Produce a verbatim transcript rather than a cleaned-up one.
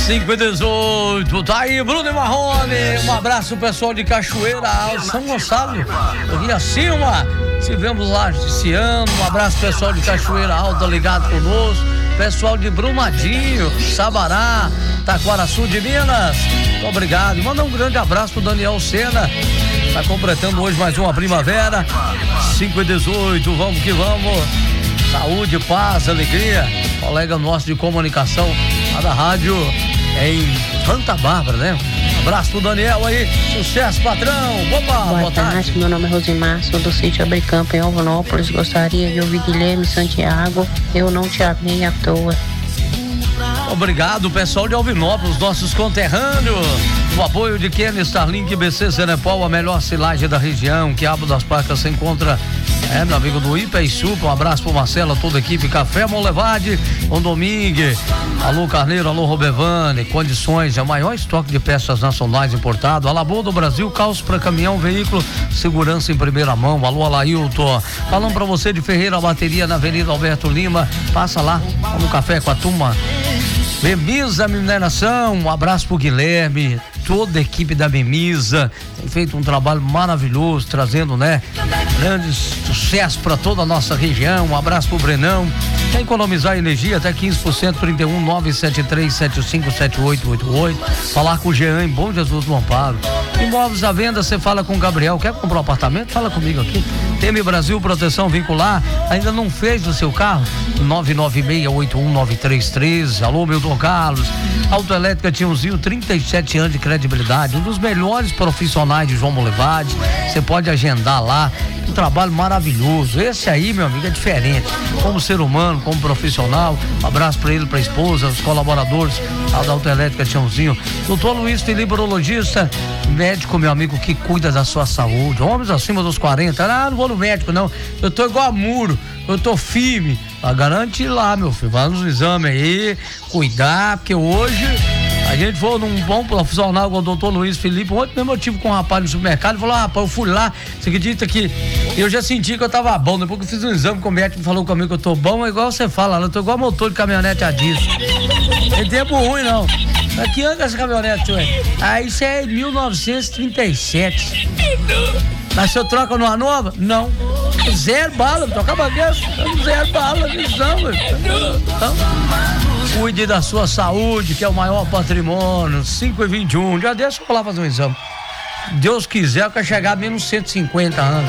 cinco e dezoito, tá aí, Bruno e Marrone. Um abraço, pessoal de Cachoeira, São Gonçalo, Rio Acima. Estivemos lá esse ano. Um abraço, pessoal de Cachoeira Alta, ligado conosco. Pessoal de Brumadinho, Sabará, Taquaraçu de Minas. Muito obrigado. E manda um grande abraço pro Daniel Sena. Tá completando hoje mais uma primavera. cinco e dezoito, vamos que vamos. Saúde, paz, alegria. Colega nosso de comunicação lá da rádio em Santa Bárbara, né? Abraço pro Daniel aí, sucesso, patrão. Opa, boa, boa tarde. tarde, meu nome é Rosimar, sou do sítio Abricampo em Alvanópolis. Gostaria de ouvir Guilherme Santiago, Eu Não Te Amei à Toa. Obrigado, pessoal de Alvinópolis, nossos conterrâneos. O apoio de Kenny Starlink B C Cenepol, a melhor silagem da região. Quiabo das Pacas se encontra, é, meu amigo do Ipa e Supa. Um abraço pro Marcelo, toda a equipe. Café Molevade, Dom Domingue. Alô Carneiro, alô Robevane. Condições, é o maior estoque de peças nacionais importado. Alabô do Brasil, calço para caminhão, veículo, segurança em primeira mão. Alô Alailton. Falando pra você de Ferreira Bateria na Avenida Alberto Lima. Passa lá, toma um café com a turma. Memisa Mineração, um abraço pro Guilherme, toda a equipe da Memisa, tem feito um trabalho maravilhoso, trazendo, né, grandes sucessos para toda a nossa região. Um abraço pro Brenão. Quer economizar energia até quinze por cento, trinta e um, nove sete três, sete cinco sete oito oito oito. Falar com o Jean em Bom Jesus do Amparo. Imóveis à venda, você fala com o Gabriel. Quer comprar um apartamento? Fala comigo aqui. T M Brasil Proteção Vincular, ainda não fez do seu carro? nove nove seis oito um nove três três. Alô, Milton Carlos. Autoelétrica Tiãozinho, trinta e sete anos de credibilidade, um dos melhores profissionais de João Molevade. Você pode agendar lá, um trabalho maravilhoso. Esse aí, meu amigo, é diferente. Como ser humano, como profissional. Um abraço pra ele, pra esposa, os colaboradores da Autoelétrica Tiãozinho. Doutor Luiz Felipe, urologista, médico, meu amigo, que cuida da sua saúde. Homens acima dos quarenta, ah, não vou no médico, não. Eu tô igual a muro, eu tô firme. Ah, garante ir lá, meu filho. Vai nos exames aí, cuidar, porque hoje a gente foi num bom profissional com o doutor Luiz Felipe. Ontem mesmo eu tive com um rapaz no supermercado e falou: ah, rapaz, eu fui lá, você acredita que eu já senti que eu tava bom. Depois que eu fiz um exame, o médico falou comigo que eu tô bom, é igual você fala, eu tô igual motor de caminhonete a diesel. Não tem tempo ruim, não. Mas que ano é essa caminhonete, senhor? Ah, isso é mil novecentos e trinta e sete. Mas se eu troco numa nova? Não. Zero bala, troca a baguete. Zero bala, não. Então, cuide da sua saúde, que é o maior patrimônio. cinco e vinte e um. Já deixa eu lá fazer um exame. Deus quiser, eu quero chegar a menos cento e cinquenta anos.